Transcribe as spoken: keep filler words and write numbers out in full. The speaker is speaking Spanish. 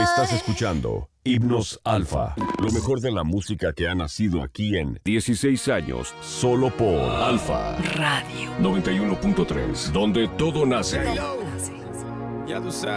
Estás escuchando Himnos Alfa, lo mejor de la música que ha nacido aquí en dieciséis años, solo por Alfa Radio noventa y uno punto tres, donde todo nace. Ya tú sabes.